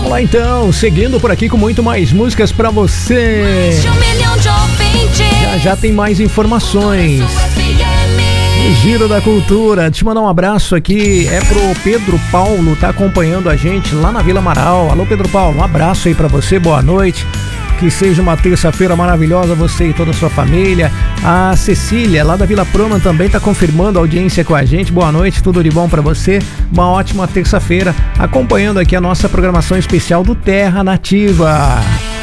Vamos lá então, seguindo por aqui com muito mais músicas pra você. Já tem mais informações. Giro da Cultura, te mandar um abraço aqui, é pro Pedro Paulo, tá acompanhando a gente lá na Vila Amaral. Alô Pedro Paulo, um abraço aí pra você, boa noite. Que seja uma terça-feira maravilhosa, você e toda a sua família. A Cecília, lá da Vila Proma, também tá confirmando a audiência com a gente. Boa noite, tudo de bom pra você. Uma ótima terça-feira, acompanhando aqui a nossa programação especial do Terra Nativa.